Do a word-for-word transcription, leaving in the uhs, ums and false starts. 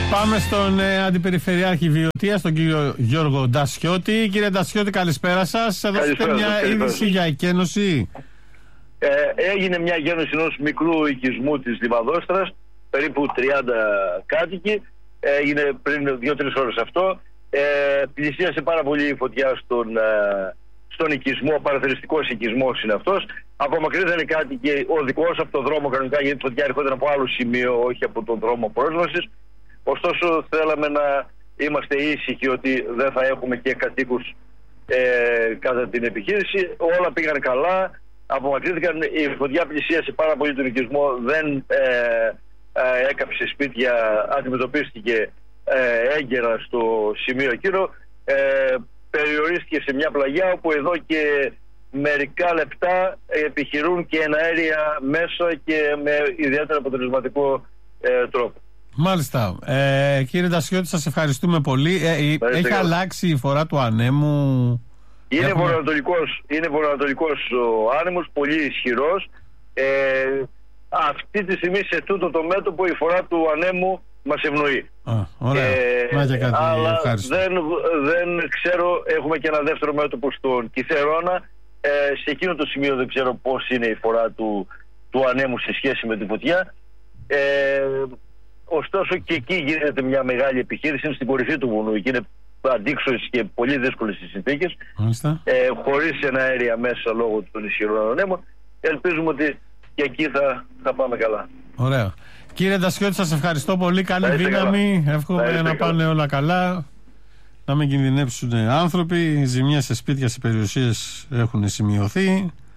Πάμε στον ε, Αντιπεριφερειάρχη Βιωτίας, τον κύριο Γιώργο Ντασιώτη. Κύριε Ντασιώτη, καλησπέρα σας. Θα δώσετε μια είδηση για εκένωση. Ε, έγινε μια εκένωση ενός μικρού οικισμού της Λιβαδόστρας, περίπου τριάντα κάτοικοι. Έγινε πριν δύο τρεις ώρες αυτό. Ε, πλησίασε πάρα πολύ η φωτιά στον, ε, στον οικισμό, παραθεριστικός οικισμός είναι αυτός. Απομακρύνθηκαν οι κάτοικοι οδικός από τον δρόμο κανονικά, γιατί η φωτιά έρχονταν από άλλο σημείο, όχι από τον δρόμο πρόσβασης. Ωστόσο θέλαμε να είμαστε ήσυχοι ότι δεν θα έχουμε και κατοίκους ε, κατά την επιχείρηση. Όλα πήγαν καλά, απομακρύνθηκαν, η φωτιά πλησίασε πάρα πολύ τον οικισμό, δεν ε, ε, έκαψε σπίτια, αντιμετωπίστηκε ε, έγκαιρα στο σημείο εκείνο, ε, περιορίστηκε σε μια πλαγιά όπου εδώ και μερικά λεπτά επιχειρούν και εναέρια μέσα και με ιδιαίτερα αποτελεσματικό ε, τρόπο. Μάλιστα. Ε, κύριε Ντασιώτη, σας ευχαριστούμε πολύ. Ε, έχει αλλάξει η φορά του ανέμου. Είναι Έχουμε... βορειοανατολικός, είναι βορειοανατολικός ο άνεμος, πολύ ισχυρός. Ε, αυτή τη στιγμή σε τούτο το μέτωπο η φορά του ανέμου μας ευνοεί. Α, ωραία. Ε, Μάλιστα, κάτι αλλά δεν, δεν ξέρω, έχουμε και ένα δεύτερο μέτωπο στον Κιθερώνα. Ε, σε εκείνο το σημείο δεν ξέρω πώς είναι η φορά του, του ανέμου σε σχέση με τη φωτιά. Ε, ωστόσο και εκεί γίνεται μια μεγάλη επιχείρηση, είναι στην κορυφή του βουνού και είναι αντίξωες και πολύ δύσκολες οι συνθήκες, ε, χωρίς εναέρια μέσα λόγω των ισχυρών ανέμων. Ελπίζουμε ότι και εκεί θα, θα πάμε καλά. Ωραία. Κύριε Ντασιώτη, σας ευχαριστώ πολύ. Καλή δύναμη. Εύχομαι να, να πάνε όλα καλά. Να μην κινδυνεύσουν άνθρωποι. Ζημιές σε σπίτια, σε περιουσίες έχουν σημειωθεί.